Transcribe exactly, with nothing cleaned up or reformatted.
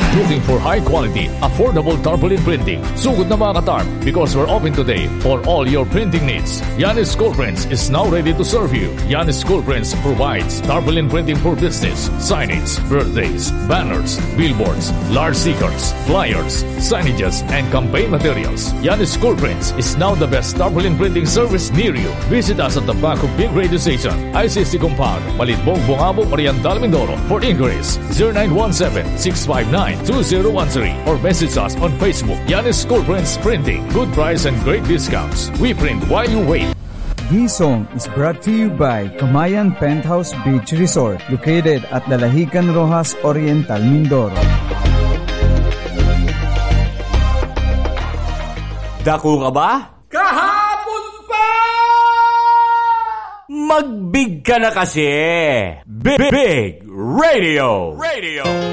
Looking for high quality, affordable tarpaulin printing? Sugod na mga katarp, because we're open today for all your printing needs. Yanis School Prints is now ready to serve you. Yanis School Prints provides tarpaulin printing for business, signage, birthdays, banners, billboards, large stickers, flyers, signages, and campaign materials. Yanis School Prints is now the best tarpaulin printing service near you. Visit us at the back of Big Radio Station, I C C Compound, Malitbong, Bungabo, Oriental, Mindoro. For inquiries, zero nine one seven, six five nine, two zero one three or message us on Facebook. Yanis School Prints Printing. Good price and great discounts. We print while you wait. This song is brought to you by Kamayan Penthouse Beach Resort, located at Lalahican Rojas, Oriental, Mindoro. Dako ka ba? Kahapon pa! Magbig ka na kasi. Big, Big Radio. Radio.